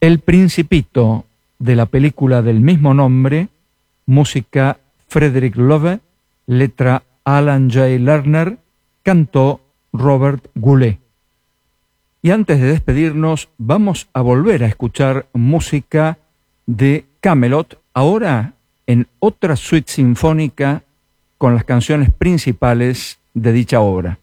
El Principito, de la película del mismo nombre, música Frederick Loewe, letra Alan J. Lerner, cantó Robert Goulet. Y antes de despedirnos, vamos a volver a escuchar música de Camelot, ahora en otra suite sinfónica con las canciones principales de dicha obra.